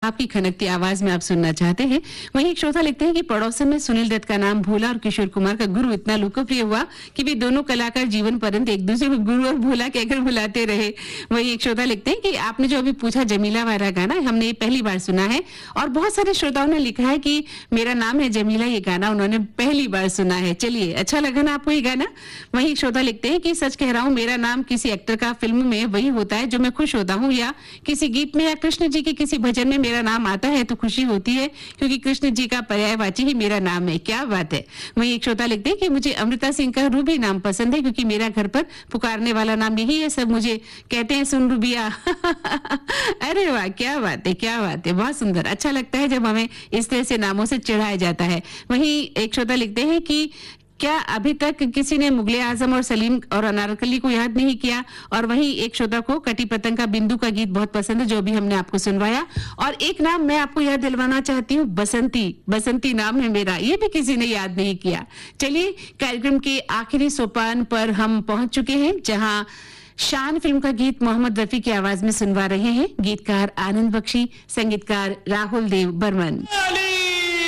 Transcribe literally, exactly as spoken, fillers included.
आपकी खनकती आवाज में आप सुनना चाहते हैं। वहीं एक श्रोता लिखते हैं कि पड़ोसन में सुनील दत्त का नाम भोला और किशोर कुमार का गुरु इतना लोकप्रिय हुआ कि वे दोनों कलाकार जीवन पर्यंत एक दूसरे को गुरु और भोला कहकर बुलाते रहे। वहीं एक श्रोता लिखते हैं कि आपने जो अभी पूछा जमीला वाला गाना, हमने ये पहली बार सुना है और बहुत सारे श्रोताओं ने लिखा है कि मेरा नाम है जमीला, ये गाना उन्होंने पहली बार सुना है। चलिए, अच्छा लगा ना आपको ये गाना। वहीं एक श्रोता लिखते हैं कि सच कह रहा हूँ, मेरा नाम किसी एक्टर का फिल्म में वही होता है जो मैं खुश होता हूँ, या किसी गीत में या कृष्ण जी के किसी भजन में मेरा नाम आता है तो खुशी होती है, क्योंकि कृष्ण जी का पर्यायवाची ही मेरा नाम है। क्या बात है। वहीं एक श्रोता लिखते हैं कि मुझे अमृता सिंह का रूबी नाम पसंद है, क्योंकि मेरा घर पर पुकारने वाला नाम यही है, सब मुझे कहते हैं सुन रूबिया। अरे वाह, क्या बात है, क्या बात है, बहुत सुंदर। अच्छा लगता है जब हमें इस तरह से नामों से चिढ़ाया जाता है। वहीं एक श्रोता लिखते हैं कि क्या अभी तक किसी ने मुगले आजम और सलीम और अनारकली को याद नहीं किया। और वहीं एक श्रोता को कटी पतंग का बिंदु का गीत बहुत पसंद है, जो भी हमने आपको सुनवाया। और एक नाम मैं आपको याद दिलवाना चाहती हूँ, बसंती। बसंती नाम है मेरा, ये भी किसी ने याद नहीं किया। चलिए, कार्यक्रम के आखिरी सोपान पर हम पहुंच चुके हैं, जहां शान फिल्म का गीत मोहम्मद रफी की आवाज में सुनवा रहे हैं। गीतकार आनंद बख्शी, संगीतकार राहुल देव बर्मन।